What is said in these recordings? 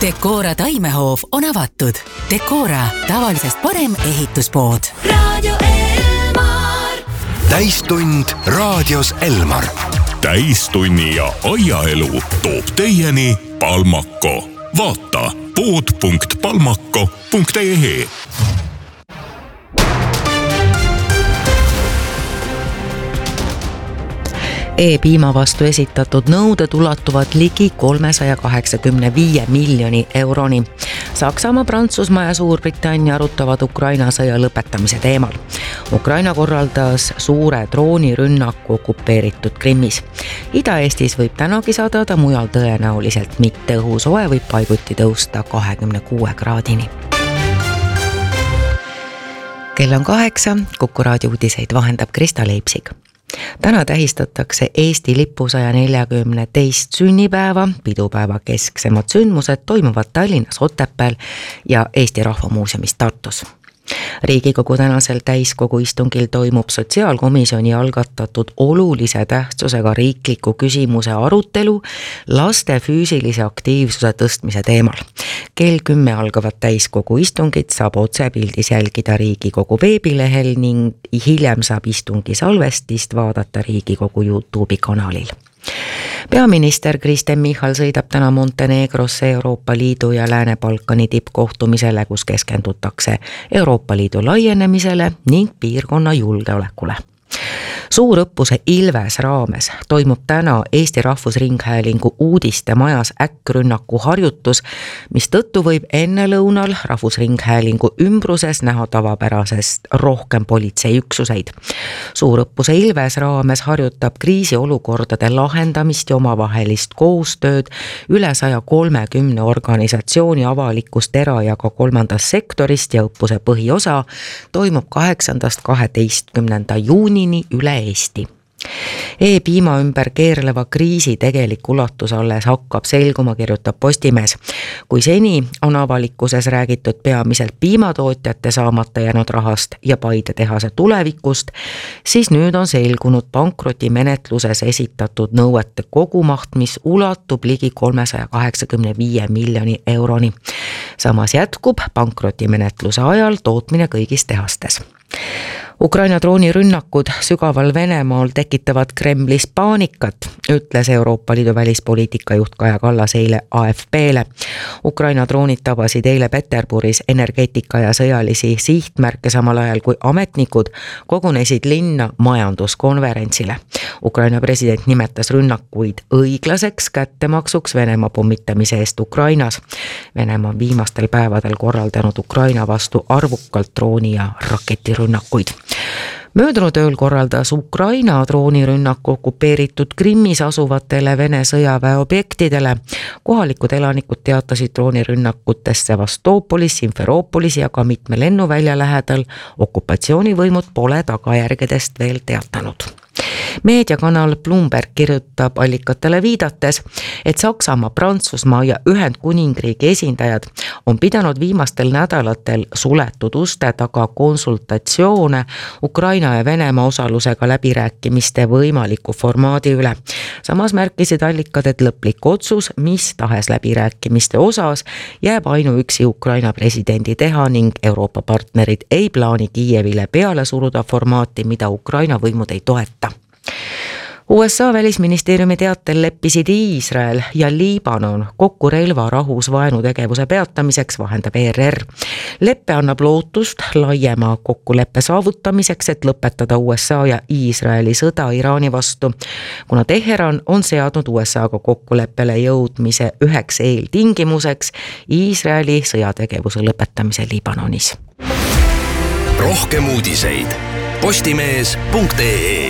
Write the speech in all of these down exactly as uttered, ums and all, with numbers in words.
Decora taimehoov on avatud. Decora, tavalisest parem ehituspood. Raadio Elmar. Täistund raadios Elmar. Täistunni ja aiaelu toob teieni Palmako. Vaata pood punkt palmako punkt ee. E-piima vastu esitatud nõuded ulatuvad ligi kolmesaja kaheksakümne viie miljoni euroni. Saksamaa, Prantsusmaa ja Suurbritannia arutavad Ukraina sõja lõpetamise teemal. Ukraina korraldas suure droonirünnaku okupeeritud Krimmis. Ida-Eestis võib tänagi sadada, mujal tõenäoliselt mitte. Õhusoe võib paiguti tõusta kahekümne kuue kraadini. Kell on kaheksa, Kuku raadio uudiseid vahendab Krista Leipsig. Täna tähistatakse Eesti lipu saja neljakümne teist sünnipäeva. Pidupäeva kesksemad sündmused toimuvad Tallinnas Otepääl ja Eesti Rahva Muuseumis Tartus. Riigikogu tänasel täiskogu istungil toimub sotsiaalkomisjoni algatatud olulise tähtsusega riikliku küsimuse arutelu laste füüsilise aktiivsuse tõstmise teemal. Kell kümme algavat täiskogu istungit saab otsepildis jälgida Riigikogu veebilehel ning hiljem saab istungi salvestist vaadata Riigikogu YouTube'i kanalil. Peaminister Kristen Michal sõidab täna Montenegrosse Euroopa Liidu ja Lääne-Balkani tippkohtumisele, kus keskendutakse Euroopa Liidu laienemisele ning piirkonna julgeolekule. Suurõppuse Ilves raames toimub täna Eesti Rahvusringhäälingu uudistemajas äkkrünnaku harjutus, mis tõttu võib enne lõunal Rahvusringhäälingu ümbruses näha tavapärasest rohkem politseiüksuseid. Suurõppuse Ilves raames harjutab kriisiolukordade lahendamist ja omavahelist koostööd üle saja kolmekümne organisatsiooni avalikust era- ja ka kolmandast sektorist ja õppuse põhiosa toimub kaheksandast kaheteistkümnenda juunini üle Eesti. E-piima ümber keerleva kriisi tegelik ulatus alles hakkab selguma, kirjutab Postimees. Kui seni on avalikkuses räägitud peamiselt piimatootjate saamata jäänud rahast ja Paide tehase tulevikust, siis nüüd on selgunud pankrotimenetluses esitatud nõuete kogumaht, mis ulatub ligi kolmesaja kaheksakümne viie miljoni euroni. Samas jätkub pankrotimenetluse ajal tootmine kõigis tehastes. Ukraina droonirünnakud sügaval Venemaal tekitavad Kremlis paanikat, ütles Euroopa Liidu välispoliitika juht Kaja Kallas eile A F P-le. Ukraina droonid tabasid eile Peterburis energeetika ja sõjalisi sihtmärke, samal ajal kui ametnikud kogunesid linna majanduskonverentsile. Ukraina president nimetas rünnakuid õiglaseks kättemaksuks Venemaa pommitamise eest Ukrainas. Venemaa on viimastel päevadel korraldanud Ukraina vastu arvukalt drooni- ja raketirünnakuid. Möödunud ööl korraldas Ukraina droonirünnaku okupeeritud Krimmis asuvatele Vene sõjaväe objektidele. Kohalikud elanikud teatasid droonirünnakutest Sevastoopolis, Simferoopolis ja ka mitme lennuvälja lähedal. Okupatsioonivõimud pole tagajärgedest veel teatanud. Meediakanal Bloomberg kirjutab allikatele viidates, et Saksamaa, Prantsusmaa ja Ühendkuningriigi esindajad on pidanud viimastel nädalatel suletud uste taga konsultatsioone Ukraina ja Venemaa osalusega läbirääkimiste võimaliku formaadi üle. Samas märkisid allikad, et lõplik otsus, mis tahes läbirääkimiste osas, jääb ainuüksi Ukraina presidendi teha ning Euroopa partnerid ei plaani Kiievile peale suruda formaati, mida Ukraina võimud ei toeta. U S A välisministeeriumi teatel leppisid Iisrael ja Liibanon kokku relvarahus vaenutegevuse peatamiseks, vahendab E R R. Leppe annab lootust laiema kokkuleppe saavutamiseks, et lõpetada U S A ja Iisraeli sõda Iraani vastu, kuna Teheran on seadnud U S A-ga kokkuleppele jõudmise üheks eeltingimuseks Iisraeli sõjategevuse lõpetamise Liibanonis. Rohkem uudiseid postimees punkt ee.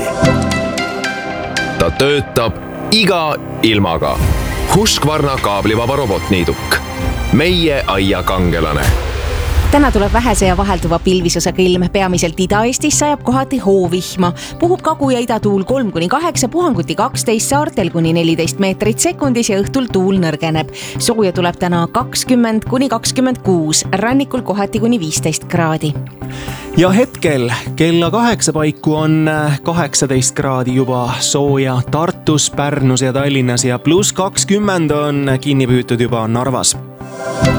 Ta töötab iga ilmaga. Husqvarna kaablivaba robotniiduk. Meie aiakangelane. Täna tuleb vähese ja vahelduva pilvisusega ilm, peamiselt Ida-Eestis sajab kohati hoovihma. Puhub kagu- ja idatuul kolm kuni kaheksa, puhanguti kaksteist, saartel kuni neliteist meetrit sekundis ja õhtul tuul nõrgeneb. Sooja tuleb täna kakskümmend kuni kakskümmend kuus, rannikul kohati kuni viisteist kraadi. ja hetkel kella kaheksa paiku on kaheksateist kraadi juba sooja Tartus, Pärnus ja Tallinnas ja pluss kakskümmend on kinni püütud juba Narvas.